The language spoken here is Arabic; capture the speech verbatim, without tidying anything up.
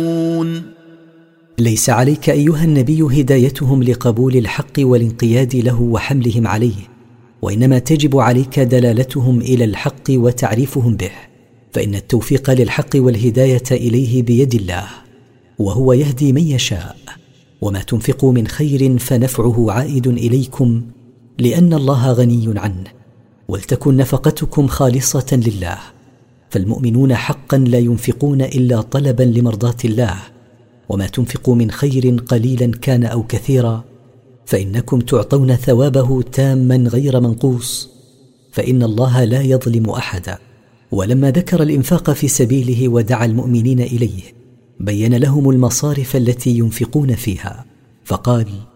ليس عليك أيها النبي هدايتهم لقبول الحق والانقياد له وحملهم عليه، وإنما تجب عليك دلالتهم إلى الحق وتعريفهم به، فإن التوفيق للحق والهداية إليه بيد الله، وهو يهدي من يشاء. وما تنفقوا من خير فنفعه عائد إليكم، لأن الله غني عنه، ولتكن نفقتكم خالصة لله. فالمؤمنون حقا لا ينفقون إلا طلبا لمرضاة الله، وما تنفقوا من خير قليلا كان أو كثيرا فإنكم تعطون ثوابه تاما غير منقوص، فإن الله لا يظلم أحدا. ولما ذكر الإنفاق في سبيله ودعا المؤمنين إليه، بين لهم المصارف التي ينفقون فيها، فقال: